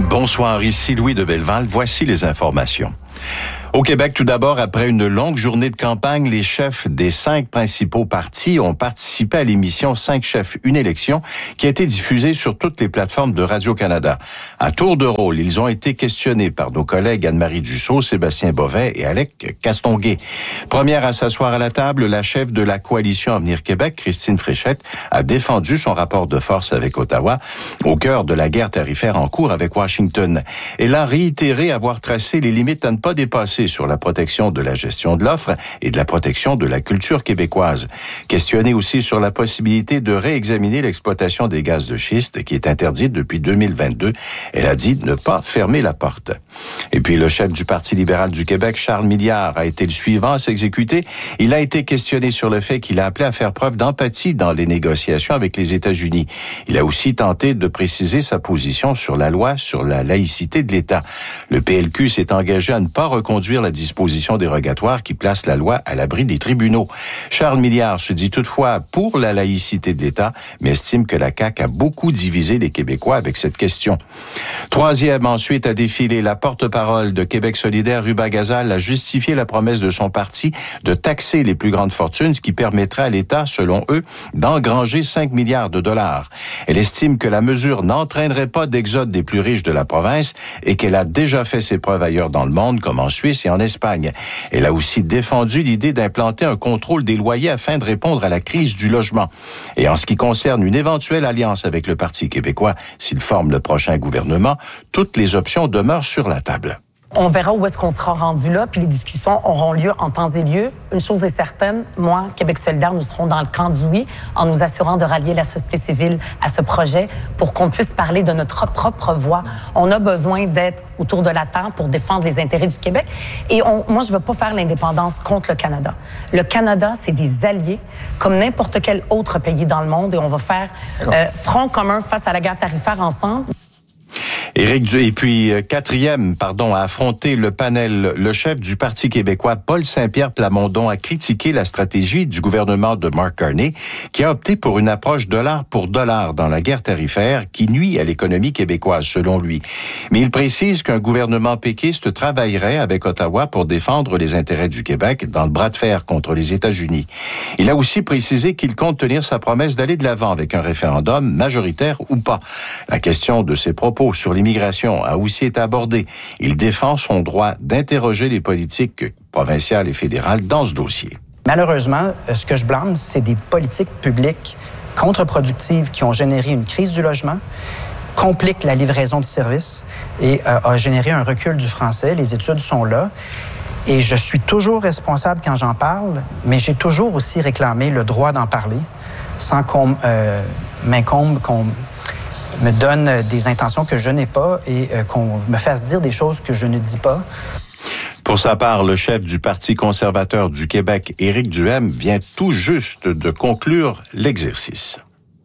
Bonsoir, ici Louis de Belleval. Voici les informations. Au Québec, tout d'abord, après une longue journée de campagne, les chefs des 5 principaux partis ont participé à l'émission 5 chefs, une élection, qui a été diffusée sur toutes les plateformes de Radio-Canada. À tour de rôle, ils ont été questionnés par nos collègues Anne-Marie Dussault, Sébastien Bovet et Alec Castonguay. Première à s'asseoir à la table, la chef de la coalition Avenir Québec, Christine Fréchette, a défendu son rapport de force avec Ottawa, au cœur de la guerre tarifaire en cours avec Washington. Elle a réitéré avoir tracé les limites à ne pas dépasser sur la protection de la gestion de l'offre et de la protection de la culture québécoise. Questionnée aussi sur la possibilité de réexaminer l'exploitation des gaz de schiste qui est interdite depuis 2022, elle a dit ne pas fermer la porte. Et puis le chef du Parti libéral du Québec, Charles Milliard, a été le suivant à s'exécuter. Il a été questionné sur le fait qu'il a appelé à faire preuve d'empathie dans les négociations avec les États-Unis. Il a aussi tenté de préciser sa position sur la loi sur la laïcité de l'État. Le PLQ s'est engagé à ne pas reconduire la disposition dérogatoire qui place la loi à l'abri des tribunaux. Charles Milliard se dit toutefois pour la laïcité de l'État, mais estime que la CAQ a beaucoup divisé les Québécois avec cette question. Troisième, ensuite, a défilé la porte-parole de Québec solidaire, Ruba Gazal, a justifié la promesse de son parti de taxer les plus grandes fortunes, ce qui permettrait à l'État, selon eux, d'engranger 5 milliards de dollars. Elle estime que la mesure n'entraînerait pas d'exode des plus riches de la province et qu'elle a déjà fait ses preuves ailleurs dans le monde, comme en Suisse et en Espagne. Elle a aussi défendu l'idée d'implanter un contrôle des loyers afin de répondre à la crise du logement. Et en ce qui concerne une éventuelle alliance avec le Parti québécois, s'il forme le prochain gouvernement, toutes les options demeurent sur la table. On verra où est-ce qu'on sera rendu là, puis les discussions auront lieu en temps et lieu. Une chose est certaine, moi, Québec solidaire, nous serons dans le camp du oui, en nous assurant de rallier la société civile à ce projet pour qu'on puisse parler de notre propre voix. On a besoin d'être autour de la table pour défendre les intérêts du Québec. Et moi, je veux pas faire l'indépendance contre le Canada. Le Canada, c'est des alliés, comme n'importe quel autre pays dans le monde, et on va faire front commun face à la guerre tarifaire ensemble. Et puis, quatrième, à affronter le panel, le chef du Parti québécois, Paul Saint-Pierre Plamondon, a critiqué la stratégie du gouvernement de Mark Carney, qui a opté pour une approche dollar pour dollar dans la guerre tarifaire qui nuit à l'économie québécoise, selon lui. Mais il précise qu'un gouvernement péquiste travaillerait avec Ottawa pour défendre les intérêts du Québec dans le bras de fer contre les États-Unis. Il a aussi précisé qu'il compte tenir sa promesse d'aller de l'avant avec un référendum, majoritaire ou pas. La question de ses propos sur l'immigration a aussi été abordée. Il défend son droit d'interroger les politiques provinciales et fédérales dans ce dossier. Malheureusement, ce que je blâme, c'est des politiques publiques contre-productives qui ont généré une crise du logement, compliquent la livraison de services et a généré un recul du français. Les études sont là. Et je suis toujours responsable quand j'en parle, mais j'ai toujours aussi réclamé le droit d'en parler sans qu'on m'incombe, qu'on me donne des intentions que je n'ai pas et qu'on me fasse dire des choses que je ne dis pas. Pour sa part, le chef du Parti conservateur du Québec, Éric Duhaime, vient tout juste de conclure l'exercice.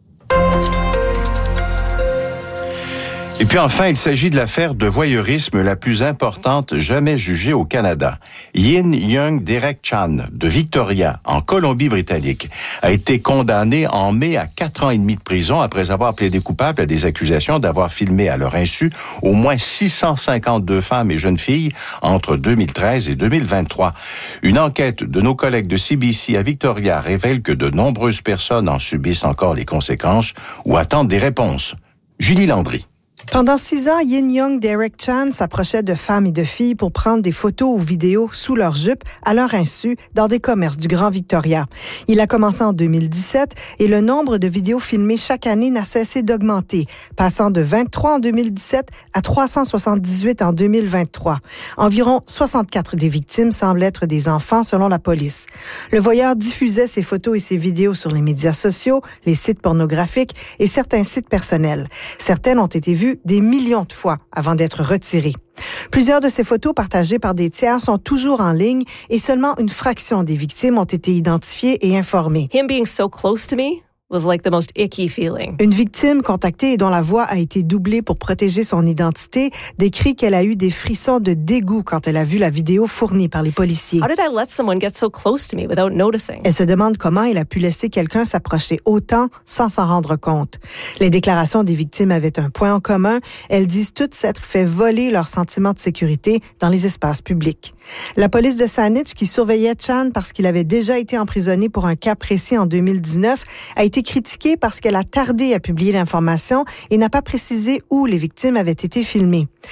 Et puis enfin, il s'agit de l'affaire de voyeurisme la plus importante jamais jugée au Canada. Yin Young Derek Chan, de Victoria, en Colombie-Britannique, a été condamné en mai à 4 ans et demi de prison après avoir plaidé coupable à des accusations d'avoir filmé à leur insu au moins 652 femmes et jeunes filles entre 2013 et 2023. Une enquête de nos collègues de CBC à Victoria révèle que de nombreuses personnes en subissent encore les conséquences ou attendent des réponses. Julie Landry. Pendant 6 ans, Yin Young Derek Chan s'approchait de femmes et de filles pour prendre des photos ou vidéos sous leur jupe à leur insu dans des commerces du Grand Victoria. Il a commencé en 2017 et le nombre de vidéos filmées chaque année n'a cessé d'augmenter, passant de 23 en 2017 à 378 en 2023. Environ 64 des victimes semblent être des enfants selon la police. Le voyeur diffusait ses photos et ses vidéos sur les médias sociaux, les sites pornographiques et certains sites personnels. Certaines ont été vues des millions de fois avant d'être retirées. Plusieurs de ces photos partagées par des tiers sont toujours en ligne et seulement une fraction des victimes ont été identifiées et informées. Him being so close to me was like the most icky feeling. Une victime contactée et dont la voix a été doublée pour protéger son identité décrit qu'elle a eu des frissons de dégoût quand elle a vu la vidéo fournie par les policiers. How did I let someone get so close to me without noticing? Elle se demande comment elle a pu laisser quelqu'un s'approcher autant sans s'en rendre compte. Les déclarations des victimes avaient un point en commun. Elles disent toutes s'être fait voler leur sentiment de sécurité dans les espaces publics. La police de Saanich, qui surveillait Chan parce qu'il avait déjà été emprisonné pour un cas précis en 2019, a été critiquée parce qu'elle a tardé à publier l'information et n'a pas précisé où les victimes avaient été filmées.